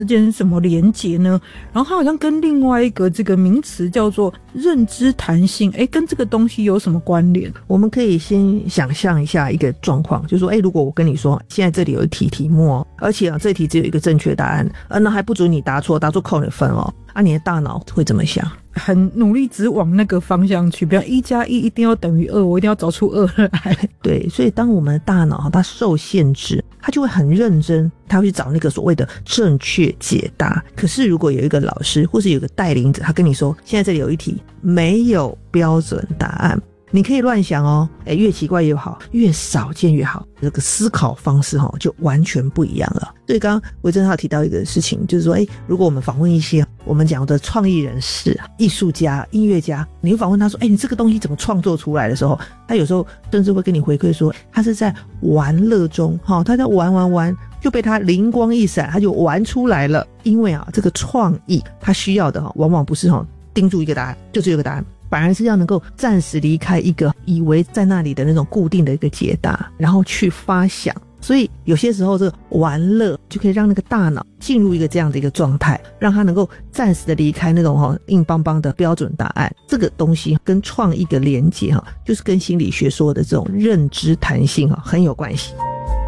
之间是什么连结呢？然后它好像跟另外一个这个名词叫做认知弹性，跟这个东西有什么关联？ 我们可以先想象一下一个状况，就是说如果我跟你说现在这里有一题目而且这题只有一个正确答案，那还不准你答错扣你分你的大脑会怎么想？ 很努力只往那个方向去，比如1+1一定要等于2，我一定要找出2来。 对，所以当我们的大脑它受限制，它就会很认真，它会去找那个所谓的正确解答。可是如果有一个老师或是有一个带领者，他跟你说现在这里有一题没有标准答案，你可以乱想越奇怪越好，越少见越好，这个思考方式就完全不一样了。所以刚刚维珍他有提到一个事情，就是说如果我们访问一些我们讲的创意人士、艺术家、音乐家，你会访问他说你这个东西怎么创作出来的时候，他有时候甚至会跟你回馈说他是在玩乐中他在玩就被他灵光一闪，他就玩出来了。因为这个创意他需要的往往不是盯住一个答案就只有一个答案，反而是要能够暂时离开一个以为在那里的那种固定的一个解答，然后去发想。所以有些时候这个玩乐就可以让那个大脑进入一个这样的一个状态，让它能够暂时的离开那种硬邦邦的标准答案。这个东西跟创意的连结就是跟心理学说的这种认知弹性很有关系。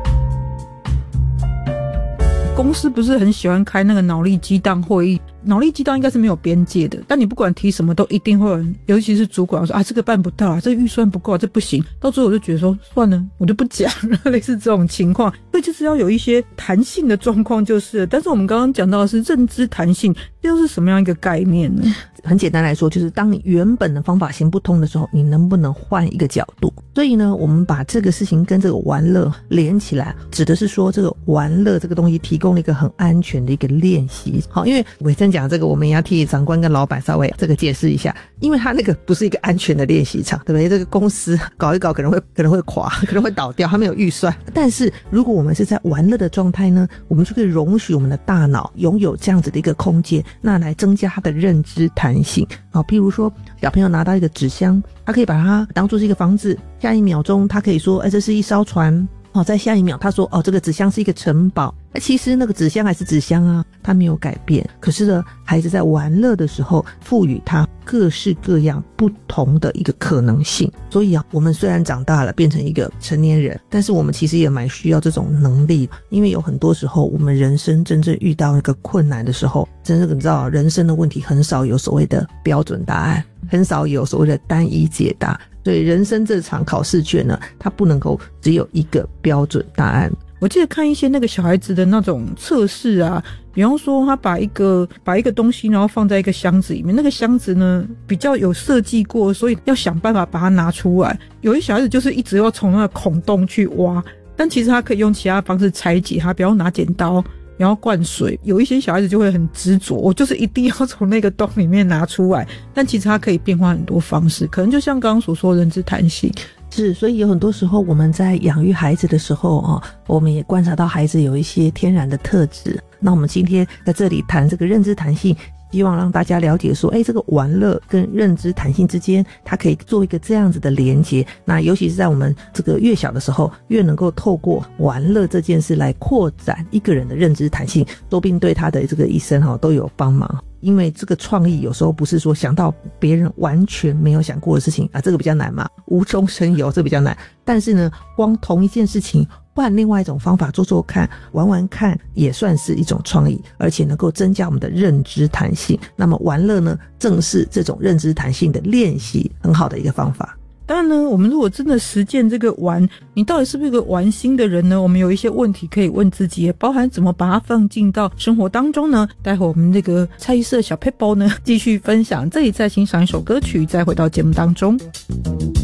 公司不是很喜欢开那个脑力激荡会议，脑力激荡应该是没有边界的，但你不管提什么都一定会有人，尤其是主管说这个办不到这个预算不够这不行，到最后我就觉得说算了，我就不讲了，类似这种情况。所以就是要有一些弹性的状况就是了。但是我们刚刚讲到的是认知弹性，这又是什么样一个概念呢？ 很简单来说，就是当你原本的方法行不通的时候，你能不能换一个角度？所以呢，我们把这个事情跟这个玩乐连起来，指的是说这个玩乐这个东西提供了一个很安全的一个练习。因为伟珍讲这个，我们也要替长官跟老板稍微这个解释一下，因为他那个不是一个安全的练习场，对不对？这个公司搞一搞可能会垮，可能会倒掉，他没有预算。但是如果我们是在玩乐的状态呢，我们就可以容许我们的大脑拥有这样子的一个空间，那来增加它的认知弹性。譬如说小朋友拿到一个纸箱，他可以把它当作是一个房子，下一秒钟他可以说这是一艘船，在下一秒他说这个纸箱是一个城堡。其实那个纸箱还是纸箱它没有改变。可是呢，孩子在玩乐的时候赋予他各式各样不同的一个可能性。所以我们虽然长大了变成一个成年人，但是我们其实也蛮需要这种能力，因为有很多时候我们人生真正遇到一个困难的时候，真正你知道人生的问题很少有所谓的标准答案，很少有所谓的单一解答。所以人生这场考试卷呢，它不能够只有一个标准答案。 我记得看一些那个小孩子的那种测试比方说他把一个东西然后放在一个箱子里面，那个箱子呢比较有设计过，所以要想办法把它拿出来。有些小孩子就是一直要从那个孔洞去挖，但其实他可以用其他方式拆解它，比方拿剪刀然后灌水。有一些小孩子就会很执着，我就是一定要从那个洞里面拿出来，但其实它可以变化很多方式，可能就像刚刚所说的认知弹性。 是，所以有很多时候我们在养育孩子的时候我们也观察到孩子有一些天然的特质。那我们今天在这里谈这个认知弹性，希望让大家了解说这个玩乐跟认知弹性之间它可以做一个这样子的连结。那尤其是在我们这个越小的时候，越能够透过玩乐这件事来扩展一个人的认知弹性，说不定对他的这个一生都有帮忙。因为这个创意有时候不是说想到别人完全没有想过的事情这个比较难嘛，无中生有这比较难。但是呢，光同一件事情换另外一种方法做做看，玩玩看，也算是一种创意，而且能够增加我们的认知弹性。那么玩乐呢，正是这种认知弹性的练习很好的一个方法。 当然呢，我们如果真的实践这个玩，你到底是不是一个玩心的人呢？我们有一些问题可以问自己，也包含怎么把它放进到生活当中呢？待会我们这个蔡医师的小撇步呢，继续分享。这里再欣赏一首歌曲，再回到节目当中。